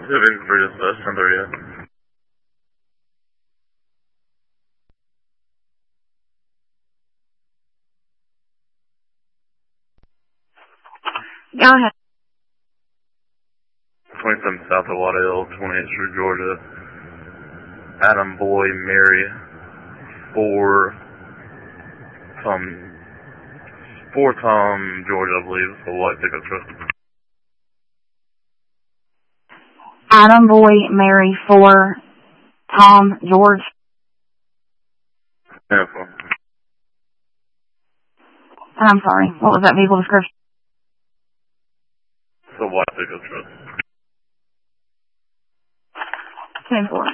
Living for just center, yeah. Go ahead. 27 south of Waddell, 28th Street, Georgia. Adam Boy, Mary, 4 Tom, Georgia, I believe. It's a white pickup truck. Adam Boy, Mary, 4 Tom, George. Yeah, I'm sorry. What was that vehicle description? it's a white pickup truck. 10-4.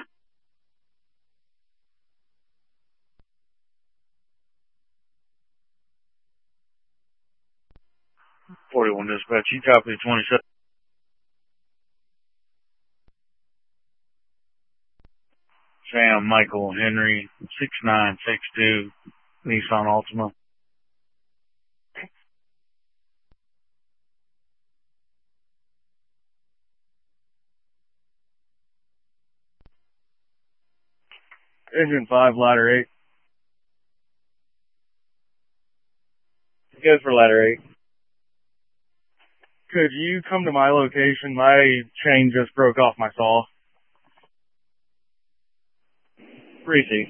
Dispatch, you copy 27. Sam Michael Henry, 6962, Nissan Altima. Engine 5, ladder 8. Good for ladder 8. Could you come to my location? My chain just broke off my saw. Receipt.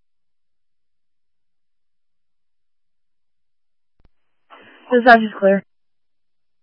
Dispatch is clear.